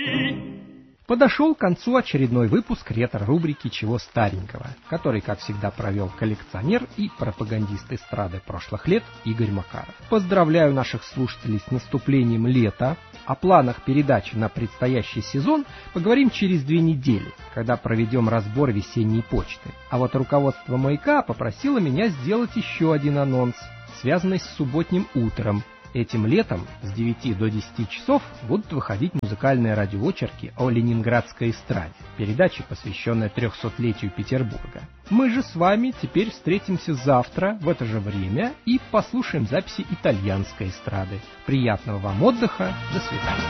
Подошел к концу очередной выпуск ретро-рубрики «Чего старенького», который, как всегда, провел коллекционер и пропагандист эстрады прошлых лет Игорь Макаров. Поздравляю наших слушателей с наступлением лета. О планах передачи на предстоящий сезон поговорим через 2 недели, когда проведем разбор весенней почты. А вот руководство «Маяка» попросило меня сделать еще один анонс, связанный с субботним утром. Этим летом с 9 до 10 часов будут выходить музыкальные радиоочерки о ленинградской эстраде, передача, посвященная 300-летию Петербурга. Мы же с вами теперь встретимся завтра в это же время и послушаем записи итальянской эстрады. Приятного вам отдыха, до свидания.